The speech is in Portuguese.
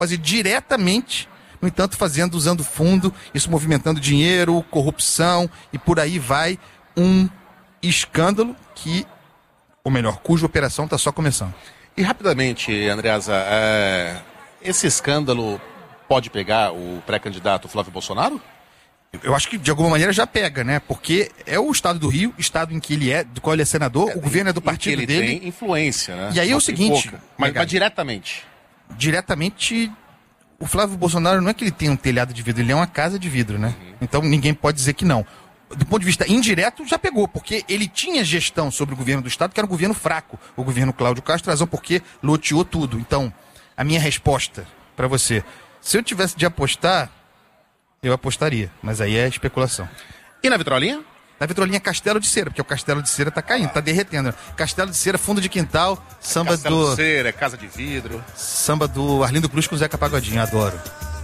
fazer diretamente, no entanto, usando fundo, isso movimentando dinheiro, corrupção e por aí vai, um escândalo cuja operação está só começando. E rapidamente, Andreasa, esse escândalo pode pegar o pré-candidato Flávio Bolsonaro? Eu acho que de alguma maneira já pega, né? Porque é o estado do Rio, estado em que do qual ele é senador, o governo é do partido dele. Ele tem influência, né? E aí é o seguinte... Mas diretamente? Diretamente, o Flávio Bolsonaro não é que ele tem um telhado de vidro, ele é uma casa de vidro, né? Então ninguém pode dizer que não. Do ponto de vista indireto, já pegou, porque ele tinha gestão sobre o governo do estado, que era um governo fraco, o governo Cláudio Castro, razão porque loteou tudo. Então, a minha resposta para você, se eu tivesse de apostar, eu apostaria, mas aí é especulação. E na vitrolinha? Na vitrolinha Castelo de Cera, porque o Castelo de Cera tá caindo, tá derretendo. Né? Castelo de Cera, fundo de quintal, samba Castelo de Cera, casa de vidro. Samba do Arlindo Cruz com o Zeca Pagodinho, adoro.